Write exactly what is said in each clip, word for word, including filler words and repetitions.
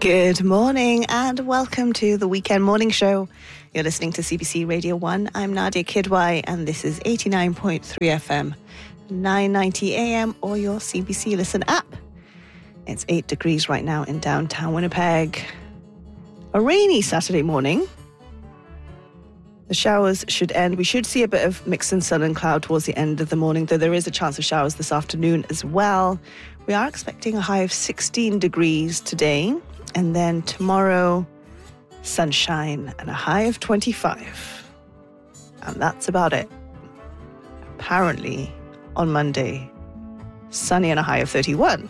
Good morning and welcome to the Weekend Morning Show. You're listening to C B C Radio one. I'm Nadia Kidwai and this is eighty-nine point three F M, nine ninety A M or your C B C Listen app. It's eight degrees right now in downtown Winnipeg. A rainy Saturday morning. The showers should end. We should see a bit of mix and sun and cloud towards the end of the morning, though there is a chance of showers this afternoon as well. We are expecting a high of sixteen degrees today. And then tomorrow, sunshine and a high of twenty-five. And that's about it. Apparently, on Monday, sunny and a high of thirty-one.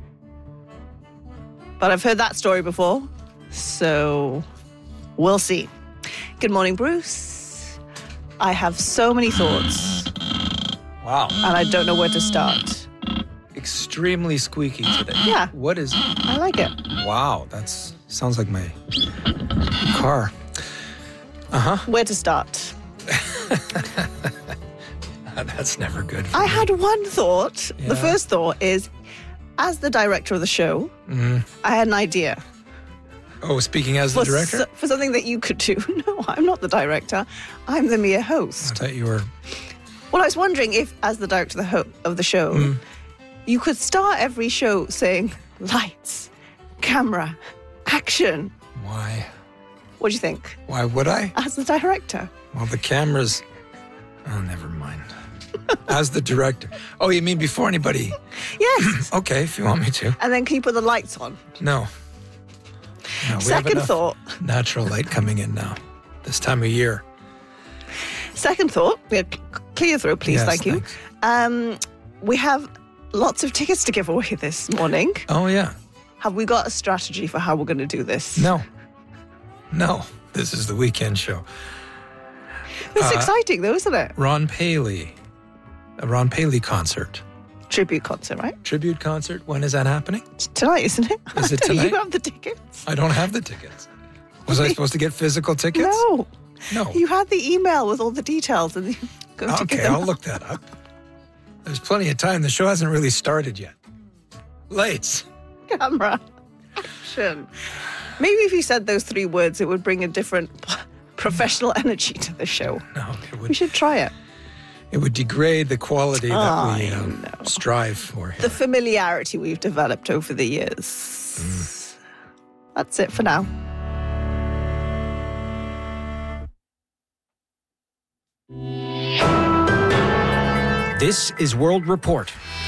But I've heard that story before, so we'll see. Good morning, Bruce. I have so many thoughts. Wow. And I don't know where to start. Extremely squeaky today. Yeah. What is... I like it. Wow, that's sounds like my car. Uh-huh. Where to start? That's never good for I me. had one thought. Yeah. The first thought is, as the director of the show, Mm-hmm. I had an idea. Oh, speaking as the for, director? s- for something that you could do. No, I'm not the director. I'm the mere I host. thought you were... Well, I was wondering if, as the director of the, ho- of the show, Mm. you could start every show saying, lights, camera, action. Why? What do you think? Why would I? As the director. Well, the cameras... Oh, never mind. As the director. Oh, you mean before anybody... Yes. Okay, if you want me to. And then can you put the lights on? No. No, we have Second enough thought. natural light coming in now. This time of year. Second thought. Yeah, c- clear through, please. Yes, thank you. thanks. Um, we have lots of tickets to give away this morning. Oh, yeah. Have we got a strategy for how we're going to do this? No. No. This is the weekend show. It's Uh, exciting, though, isn't it? Ron Paley. A Ron Paley concert. Tribute concert, right? Tribute concert. When is that happening? It's tonight, isn't it? Is it Don't tonight? you have the tickets? I don't have the tickets. Was I supposed to get physical tickets? No. No. You had the email with all the details and you go to get Okay, them. I'll look that up. There's plenty of time. The show hasn't really started yet. Lights. Camera. Action. Maybe if you said those three words, it would bring a different professional energy to the show. No, it We would, should try it. it would degrade the quality that we I um, know. strive for here. The familiarity we've developed over the years. Mm. That's it for now. This is World Report.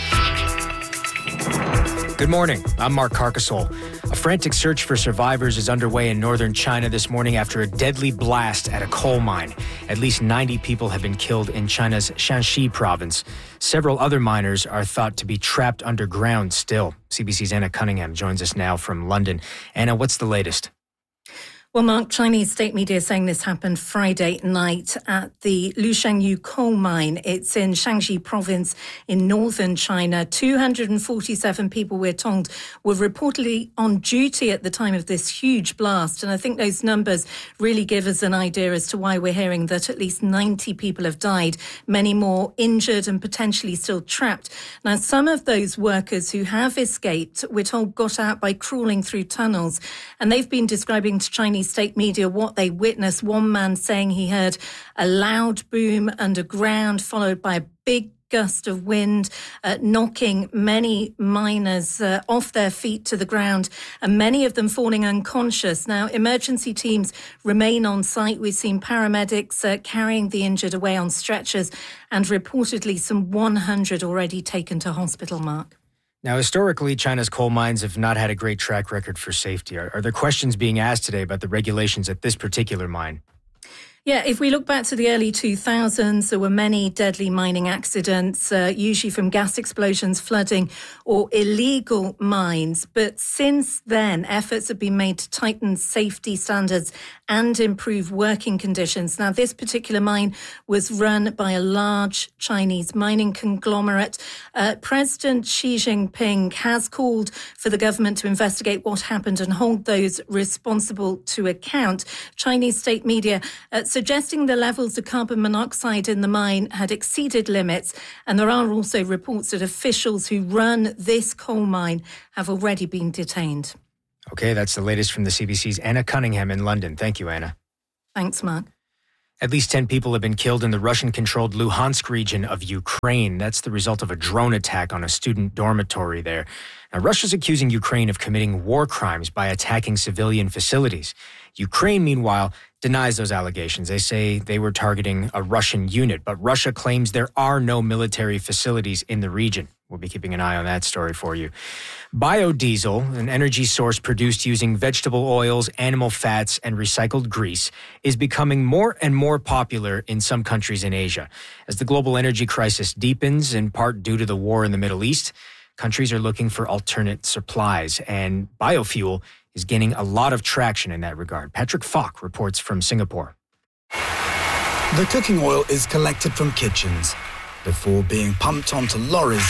Good morning. I'm Mark Carcassol. A frantic search for survivors is underway in northern China this morning after a deadly blast at a coal mine. At least ninety people have been killed in China's Shanxi province. Several other miners are thought to be trapped underground still. C B C's Anna Cunningham joins us now from London. Anna, what's the latest? Well, Mark, Chinese state media is saying this happened Friday night at the Lushangyu coal mine. It's in Shanxi province in northern China. two hundred forty-seven people, we're told, were reportedly on duty at the time of this huge blast. And I think those numbers really give us an idea as to why we're hearing that at least ninety people have died, many more injured and potentially still trapped. Now, some of those workers who have escaped, we're told, got out by crawling through tunnels. And they've been describing to Chinese state media what they witnessed. One man saying he heard a loud boom underground, followed by a big gust of wind, uh, knocking many miners uh, off their feet to the ground, and many of them falling unconscious. Now, emergency teams remain on site. We've seen paramedics uh, carrying the injured away on stretchers, and reportedly some one hundred already taken to hospital, Mark. Now, historically, China's coal mines have not had a great track record for safety. Are, are there questions being asked today about the regulations at this particular mine? Yeah, if we look back to the early two thousands, there were many deadly mining accidents, uh, usually from gas explosions, flooding, or illegal mines. But since then, efforts have been made to tighten safety standards and improve working conditions. Now, this particular mine was run by a large Chinese mining conglomerate. Uh, President Xi Jinping has called for the government to investigate what happened and hold those responsible to account. Chinese state media uh, suggesting the levels of carbon monoxide in the mine had exceeded limits. And there are also reports that officials who run this coal mine have already been detained. Okay, that's the latest from the C B C's Anna Cunningham in London. Thank you, Anna. Thanks, Mark. At least ten people have been killed in the Russian-controlled Luhansk region of Ukraine. That's the result of a drone attack on a student dormitory there. Now, Russia's accusing Ukraine of committing war crimes by attacking civilian facilities. Ukraine, meanwhile, denies those allegations. They say they were targeting a Russian unit, but Russia claims there are no military facilities in the region. We'll be keeping an eye on that story for you. Biodiesel, an energy source produced using vegetable oils, animal fats, and recycled grease, is becoming more and more popular in some countries in Asia. As the global energy crisis deepens, in part due to the war in the Middle East, countries are looking for alternate supplies, and biofuel is gaining a lot of traction in that regard. Patrick Falk reports from Singapore. The cooking oil is collected from kitchens before being pumped onto lorries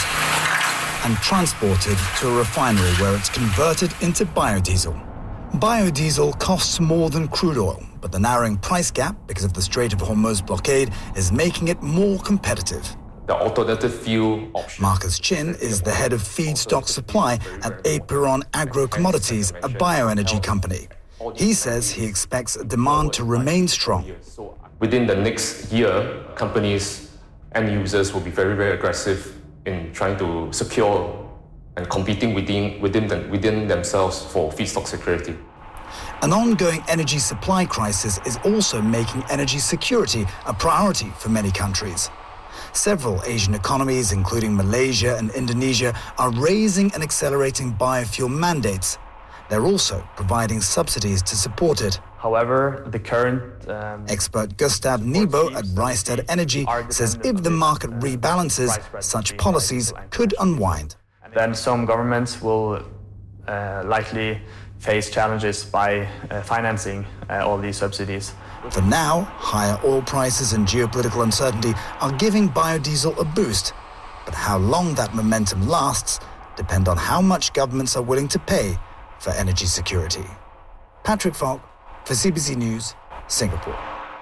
and transported to a refinery where it's converted into biodiesel. Biodiesel costs more than crude oil, but the narrowing price gap because of the Strait of Hormuz blockade is making it more competitive. The alternative fuel option. Marcus Chin is the head of feedstock supply at Aperon Agro Commodities, a bioenergy company. He says he expects demand to remain strong. Within the next year, companies and users will be very, very aggressive in trying to secure and competing within, within, the, within themselves for feedstock security. An ongoing energy supply crisis is also making energy security a priority for many countries. Several Asian economies, including Malaysia and Indonesia, are raising and accelerating biofuel mandates. They're also providing subsidies to support it. However, the current... Um, Expert Gustav Nebo at Rystad Energy says if the market rebalances, such policies could unwind. Then some governments will uh, likely face challenges by uh, financing uh, all these subsidies. For now, higher oil prices and geopolitical uncertainty are giving biodiesel a boost. But how long that momentum lasts depends on how much governments are willing to pay for energy security. Patrick Falk for C B C News, Singapore.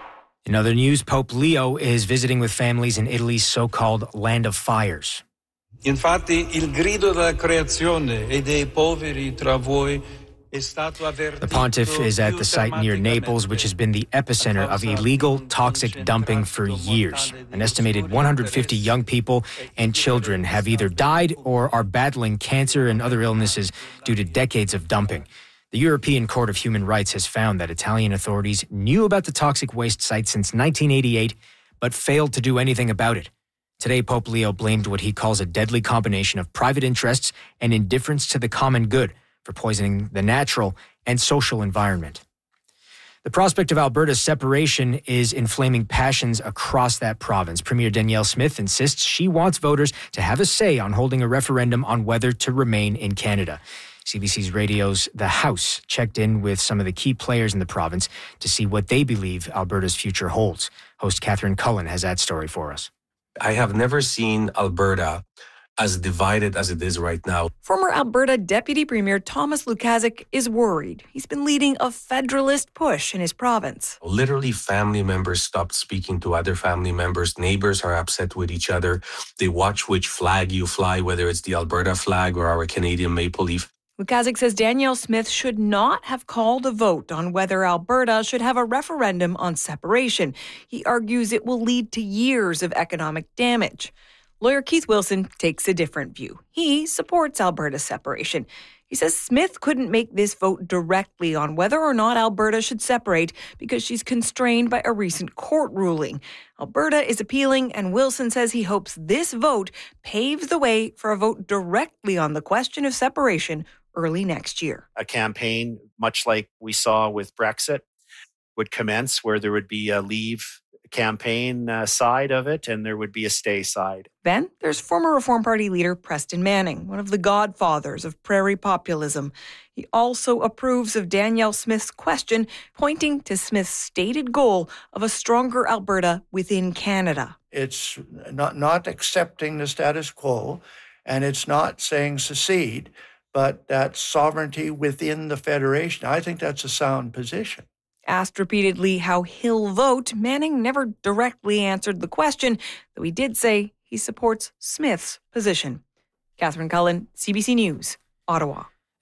In other news, Pope Leo is visiting with families in Italy's so-called Land of Fires. Infatti, il grido della creazione e dei poveri tra voi è stato avvertito. The pontiff is at the site near Naples, which has been the epicenter of illegal toxic dumping for years. An estimated one hundred fifty young people and children have either died or are battling cancer and other illnesses due to decades of dumping. The European Court of Human Rights has found that Italian authorities knew about the toxic waste site since nineteen eighty-eight, but failed to do anything about it. Today, Pope Leo blamed what he calls a deadly combination of private interests and indifference to the common good for poisoning the natural and social environment. The prospect of Alberta's separation is inflaming passions across that province. Premier Danielle Smith insists she wants voters to have a say on holding a referendum on whether to remain in Canada. C B C's Radio's The House checked in with some of the key players in the province to see what they believe Alberta's future holds. Host Catherine Cullen has that story for us. I have never seen Alberta as divided as it is right now. Former Alberta Deputy Premier Thomas Lukaszuk is worried. He's been leading a federalist push in his province. Literally, family members stopped speaking to other family members. Neighbors are upset with each other. They watch which flag you fly, whether it's the Alberta flag or our Canadian maple leaf. Lukaszuk says Danielle Smith should not have called a vote on whether Alberta should have a referendum on separation. He argues it will lead to years of economic damage. Lawyer Keith Wilson takes a different view. He supports Alberta's separation. He says Smith couldn't make this vote directly on whether or not Alberta should separate because she's constrained by a recent court ruling. Alberta is appealing, and Wilson says he hopes this vote paves the way for a vote directly on the question of separation early next year. A campaign, much like we saw with Brexit, would commence where there would be a leave campaign uh, side of it and there would be a stay side. Then there's former Reform Party leader Preston Manning, one of the godfathers of prairie populism. He also approves of Danielle Smith's question, pointing to Smith's stated goal of a stronger Alberta within Canada. It's not, not accepting the status quo, and it's not saying secede, but that sovereignty within the Federation. I think that's a sound position. Asked repeatedly how he'll vote, Manning never directly answered the question, though he did say he supports Smith's position. Catherine Cullen, C B C News, Ottawa.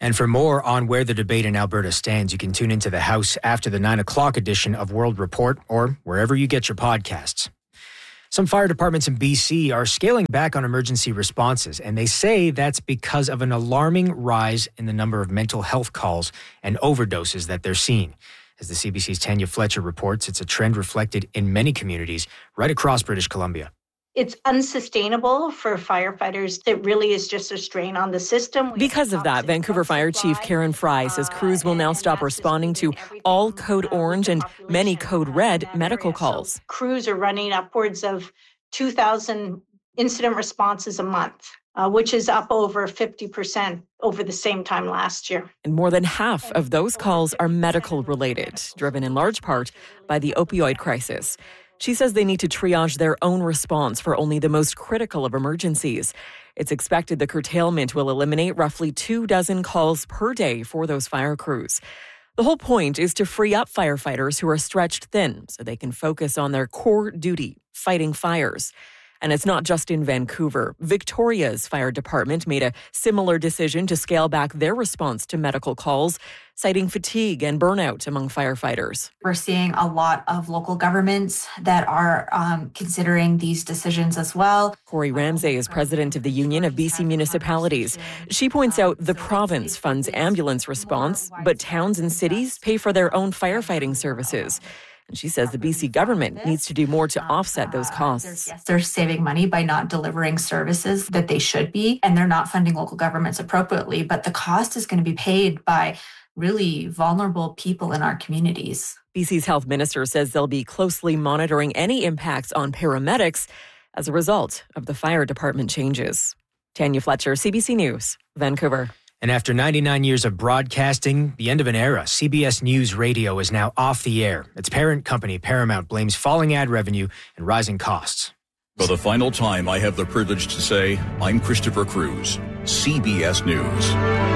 And for more on where the debate in Alberta stands, you can tune into the House after the nine o'clock edition of World Report or wherever you get your podcasts. Some fire departments in B C are scaling back on emergency responses, and they say that's because of an alarming rise in the number of mental health calls and overdoses that they're seeing. As the C B C's Tanya Fletcher reports, it's a trend reflected in many communities right across British Columbia. It's unsustainable for firefighters. It really is just a strain on the system. Because of that, Vancouver Fire Chief Karen Fry says crews will now stop responding to all Code Orange and many Code Red medical calls. Crews are running upwards of two thousand incident responses a month, uh, which is up over fifty percent over the same time last year. And more than half of those calls are medical related, driven in large part by the opioid crisis. She says they need to triage their own response for only the most critical of emergencies. It's expected the curtailment will eliminate roughly two dozen calls per day for those fire crews. The whole point is to free up firefighters who are stretched thin so they can focus on their core duty, fighting fires. And it's not just in Vancouver. Victoria's fire department made a similar decision to scale back their response to medical calls, citing fatigue and burnout among firefighters. We're seeing a lot of local governments that are um, considering these decisions as well. Corey Ramsay is president of the Union of B C Municipalities. She points out the province funds ambulance response, but towns and cities pay for their own firefighting services. And she says the B C government needs to do more to offset those costs. Yes, they're saving money by not delivering services that they should be, and they're not funding local governments appropriately. But the cost is going to be paid by really vulnerable people in our communities. B C's health minister says they'll be closely monitoring any impacts on paramedics as a result of the fire department changes. Tanya Fletcher, C B C News, Vancouver. And after ninety-nine years of broadcasting, the end of an era, C B S News Radio is now off the air. Its parent company, Paramount, blames falling ad revenue and rising costs. For the final time, I have the privilege to say, I'm Christopher Cruz, C B S News.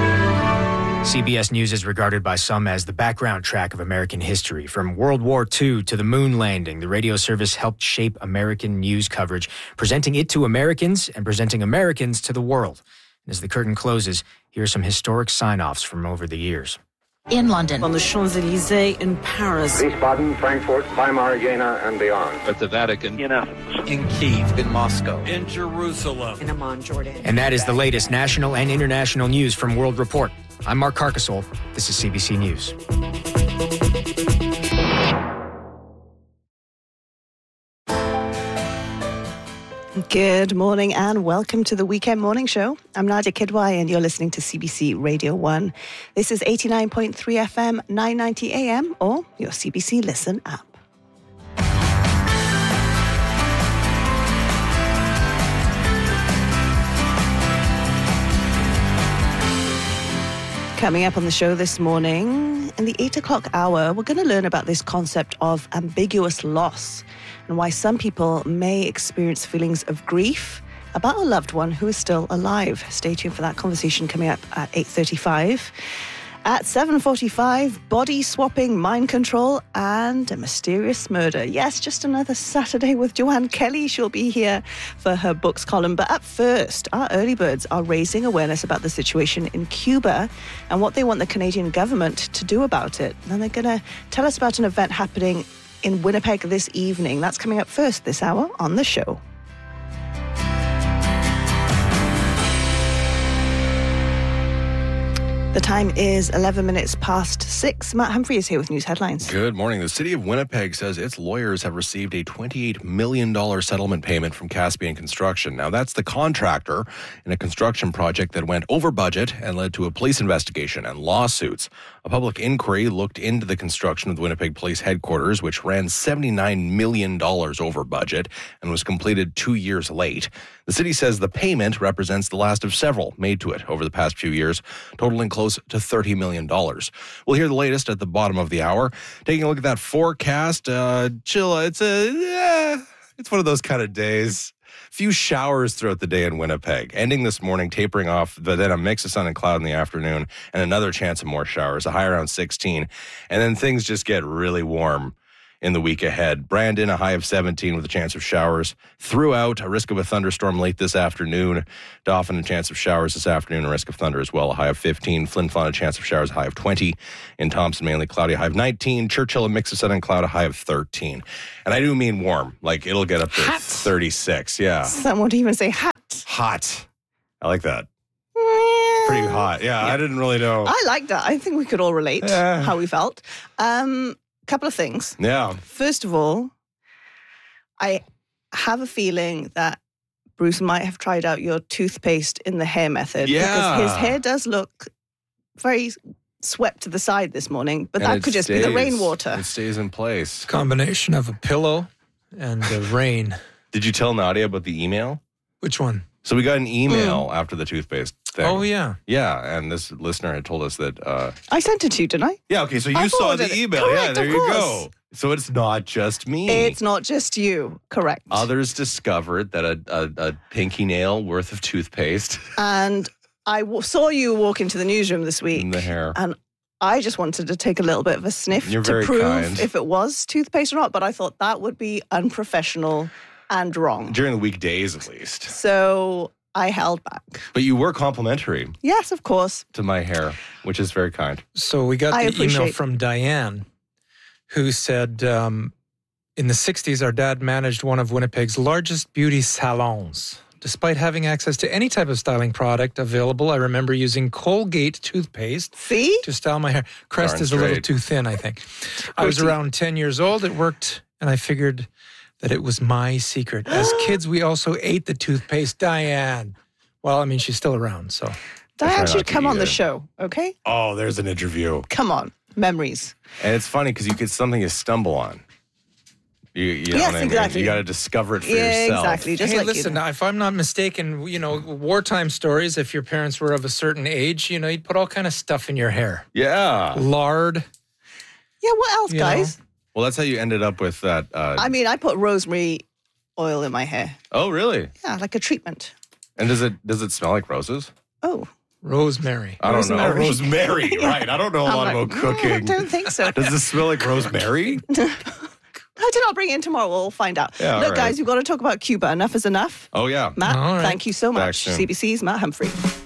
C B S News is regarded by some as the background track of American history. From World War Two to the moon landing, the radio service helped shape American news coverage, presenting it to Americans and presenting Americans to the world. And as the curtain closes, here are some historic sign-offs from over the years. In London, on the Champs-Élysées, in Paris, Wiesbaden, Frankfurt, Weimar, Jena, and beyond. At the Vatican, in Athens, in Kyiv, in Moscow, in Jerusalem, in Amman, Jordan. And that is the latest national and international news from World Report. I'm Mark Carcasole. This is C B C News. Good morning and welcome to the Weekend Morning Show. I'm Nadia Kidwai and you're listening to C B C Radio one. This is eighty-nine point three F M, nine ninety A M or your C B C Listen app. Coming up on the show this morning, in the eight o'clock hour, we're going to learn about this concept of ambiguous loss and why some people may experience feelings of grief about a loved one who is still alive. Stay tuned for that conversation coming up at eight thirty-five. At seven forty-five, body swapping, mind control, and a mysterious murder. Yes, just another Saturday with Joanne Kelly. She'll be here for her books column. But up first, our early birds are raising awareness about the situation in Cuba and what they want the Canadian government to do about it. And they're going to tell us about an event happening in Winnipeg this evening. That's coming up first this hour on the show. The time is eleven minutes past six. Matt Humphrey is here with news headlines. Good morning. The city of Winnipeg says its lawyers have received a twenty-eight million dollars settlement payment from Caspian Construction. Now, that's the contractor in a construction project that went over budget and led to a police investigation and lawsuits. A public inquiry looked into the construction of the Winnipeg Police Headquarters, which ran seventy-nine million dollars over budget and was completed two years late. The city says the payment represents the last of several made to it over the past few years, totaling close to thirty million dollars. We'll hear the latest at the bottom of the hour. Taking a look at that forecast, uh, chill. It's a, yeah, it's one of those kind of days. Few showers throughout the day in Winnipeg, ending this morning, tapering off, but then a mix of sun and cloud in the afternoon, and another chance of more showers, a high around sixteen. And then things just get really warm in the week ahead. Brandon, a high of seventeen with a chance of showers throughout, a risk of a thunderstorm late this afternoon. Dauphin, a chance of showers this afternoon, a risk of thunder as well, a high of fifteen. Flin Flon, a chance of showers, a high of twenty. In Thompson, mainly cloudy, a high of nineteen. Churchill, a mix of sun and cloud, a high of thirteen. And I do mean warm. Like, it'll get up to hot. thirty-six. Yeah. Some would even say hot. Hot. I like that. Pretty hot. Yeah, yeah, I didn't really know. I like that. I think we could all relate Yeah. how we felt. Um, couple of things. Yeah. First of all, I have a feeling that Bruce might have tried out your toothpaste in the hair method. Yeah. Because his hair does look very swept to the side this morning, but And that it could just be the stays- rainwater. It stays in place. Combination of a pillow and the rain. Did you tell Nadia about the email? Which one? So we got an email after the toothpaste thing. Oh, yeah. Yeah, and this listener had told us that... Uh, I sent it to you, didn't I? yeah, okay, so you I saw forwarded the it. email. yeah, Correct, there of you course. go. So it's not just me. It's not just you. Correct. Others discovered that a, a, a pinky nail worth of toothpaste And I w- saw you walk into the newsroom this week. in the hair. And I just wanted to take a little bit of a sniff You're to very prove kind. if it was toothpaste or not, but I thought that would be unprofessional and wrong. During the weekdays, at least. So I held back. But you were complimentary Yes, of course. to my hair, which is very kind. So we got I the email appreciate- from Diane, who said, um, in the sixties, our dad managed one of Winnipeg's largest beauty salons. Despite having access to any type of styling product available, I remember using Colgate toothpaste See? to style my hair. Crest Darn is a little straight. too thin, I think. I was Goatee. around ten years old. It worked, and I figured that it was my secret. As kids, we also ate the toothpaste. Diane. Well, I mean, she's still around, so. try Diane not should to come eat on the it. show, okay? Oh, there's an interview. Come on. Memories. And it's funny because you get something you stumble on. You, you know Yes, what I mean? exactly. You got to discover it for Yeah, yourself. exactly. Just hey, like listen, you. if I'm not mistaken, you know, wartime stories, if your parents were of a certain age, you know, you'd put all kind of stuff in your hair. Yeah. Lard. Yeah, what else, You guys? Well, that's how you ended up with that. Uh, I mean, I put rosemary oil in my hair. oh, really? Yeah, like a treatment. And does it does it smell like roses? Oh. Rosemary. I don't know. Rosemary. Rosemary, Yeah. right. I don't know a I'm lot like, about "Mm, cooking. I don't think so. Does this smell like rosemary? I did not bring it in tomorrow. We'll find out. Yeah, all Look, right. guys, we've got to talk about Cuba. Enough is enough. Oh, yeah. Matt, All right. thank you so Back much. soon. C B C's Matt Humphrey.